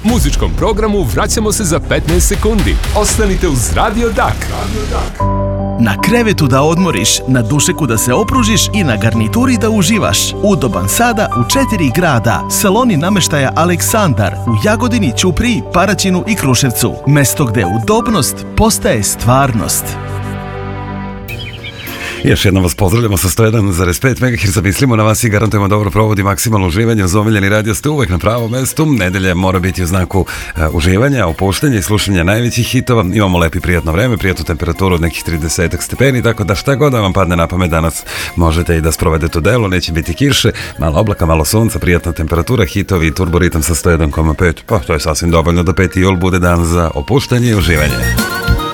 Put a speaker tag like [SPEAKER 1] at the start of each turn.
[SPEAKER 1] Muzičkom programu vraćamo se za 15 sekundi. Ostanite uz Radio Dak.
[SPEAKER 2] Na krevetu da odmoriš, na dušeku da se opružiš i na garnituri da uživaš. Udoban sada u 4 grada. Saloni namještaja Aleksandar u Jagodini, Ćupriji, Paraćinu i Kruševcu. Mesto gde udobnost postaje stvarnost.
[SPEAKER 3] Još jednom vas pozdravljamo sa 101,5 MHz, mislimo na vas i garantujemo dobro provodi maksimalno uživanje. Uz omiljeni radio ste uvek na pravom mestu. Nedelja mora biti u znaku uživanja, opuštanja i slušanja najvećih hitova. Imamo lepo i prijatno vreme, prijatnu temperaturu od nekih 30 stepeni, tako da šta god da vam padne na pamet danas možete i da sprovedete u delo. Neće biti kiše, malo oblaka, malo sunca, prijatna temperatura, hitovi i turboritam sa 101,5. Pa to je sasvim dovoljno da 5. jul bude dan za opuštanje i uživanje.